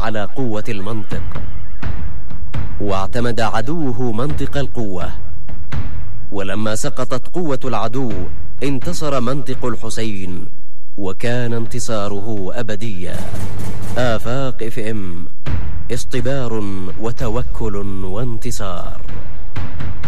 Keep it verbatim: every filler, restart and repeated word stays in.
على قوة المنطق، واعتمد عدوه منطق القوة. ولما سقطت قوة العدو انتصر منطق الحسين، وكان انتصاره أبديا. آفاق اف ام، اصطبار وتوكل وانتصار.